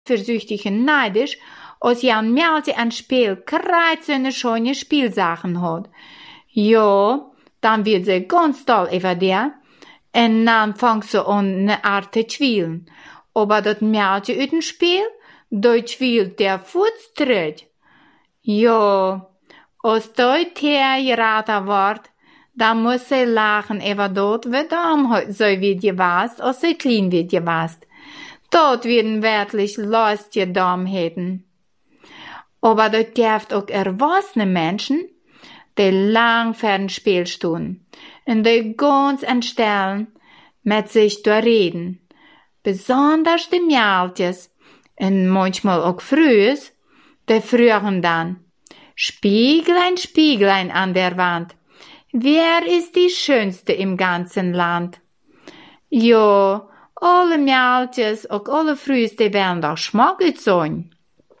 versüchtig und neidisch, als Jan Mältje ein Spiel kreit so eine schöne Spielsachen hat. Ja, dann wird sie ganz toll über dir, und dann fängt sie an eine Art zu spielen. Aber das Mältje uit dem Spiel, dort spielt der Fußtritt. Ja, als dort geraten wird, dann muss sie lachen über dort, wie dumm so wird gewasst, als sie klein wird gewasst. Dort werden wirklich lustige Dummheiten. Aber dort gibt auch erwachsene Menschen, die lang für ein Spiel stehen und die ganz entstellen mit sich reden. Besonders die Mältjes und manchmal auch Frühes, die frühen dann. Spieglein, Spieglein an der Wand, wer ist die Schönste im ganzen Land? Ja, alle Mältjes, auch alle Frühes, die werden doch schmuck sein.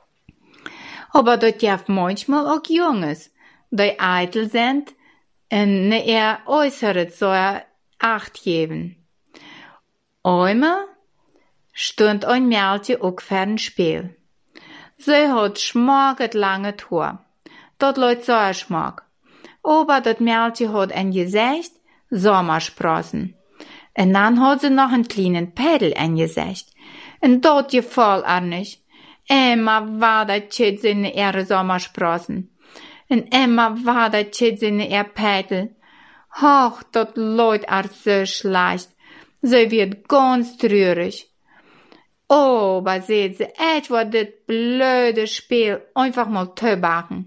Aber dort gibt manchmal auch Junges, die eitel sind und eher äußere Säure Acht geben. Einmal stund ein Mältje auch für ein Spiel. Sie hat schmacket lange Haar. Dort leut so Schmack. Aber das Mältje hat ein Gesicht, Sommersprossen. Und dann hat sie noch einen kleinen Pedel ein Gesicht. Und dort gefällt er nicht. Immer war das Kind seine ihre Sommersprossen. Und immer war das Kind seine ihr Pedel. Hoch, dort leut er so schlecht. Sie wird ganz traurig. Oh, aber seht sie, etwa das blöde Spiel einfach mal zu machen.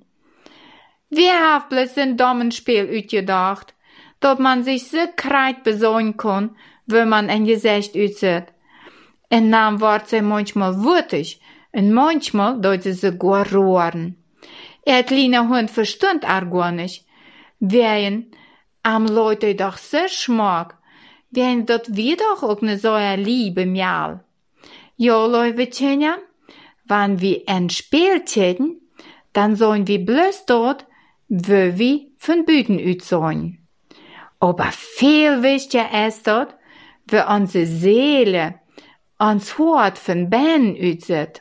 Wer hat bloß ein dummes Spiel ausgedacht, dass man sich so kreit besäumen kann, wenn man ein Gesicht aussieht. Und dann wird sie manchmal wütig, und manchmal tut sie sogar rohren. Kleiner Hund versteht er gar nicht. Wen am Leute doch so schmack, wen dort wir doch auch ne so liebe Mial. Ja, Leute, wenn wir ein Spiel täten, dann sollen wir bloß dort, wo wir von Büten aussehen. Aber viel wichtiger ist dort, wo unsere Seele, uns Hort von Beinen aussieht.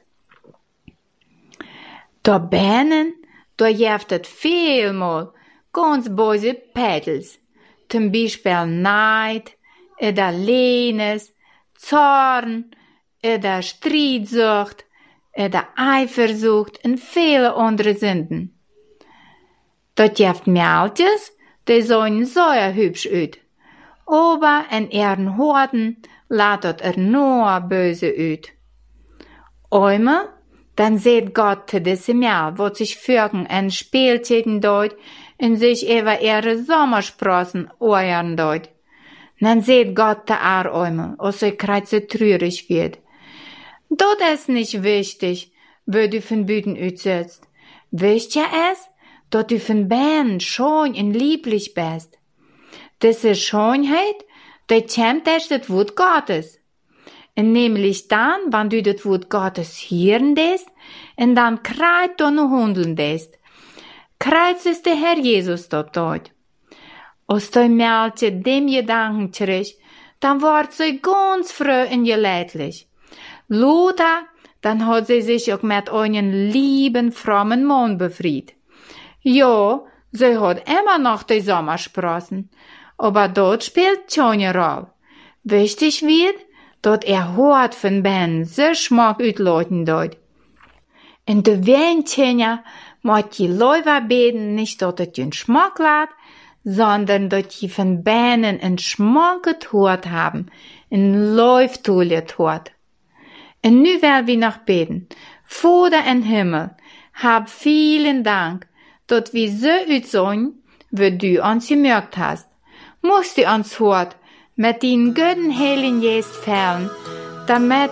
Da Beinen, da gibt es vielmal ganz böse Pedels. Zum Beispiel Neid, oder Lehnes, Zorn, oder Streitsucht, oder Eifersucht und viele andere Sünden. Dort gibt Mältjes, die sehen so hübsch aus. Aber in ihren Horten lässt er nur böse aus. Einmal, dann sieht Gott zu diesem Mäl, wo sich Vögel ein Spieltäten dort und sich über ihre Sommersprossen euren dort. Dann sieht Gott da einmal, als sie kreuz so traurig wird. Dort ist nicht wichtig, wo du von Büten aussiehst. Wichtig ist, dass du von Beinen schön und lieblich bist. Diese Schönheit, die kommt durch das Wort Gottes. Und nämlich dann, wenn du das Wort Gottes hören lässt, und dann kreit du noch handeln lässt. Kreuz ist der Herr Jesus dort. Als du Mältje dem Gedanken kriegst, dann wird sie ganz froh und gelädlich. Lothar, dann hat sie sich auch mit einem lieben, frommen Mann befreit. Ja, sie hat immer noch die Sommersprossen, aber dort spielt keine Rolle. Wichtig wird, dass hört von Ben so schmack utleuten dort. Und du Wendchen, mag die Leute beten, nicht, dass es den Schmack lässt, sondern dass die von Benen einen Schmack gehört haben, ein Läuftolle tut. Und nu will wir noch beten. Vater im Himmel, hab vielen Dank, dass wir so aussehen, wie du uns gemerkt hast. Musst du uns hört, mit den guten Heiligen Geist fällen, damit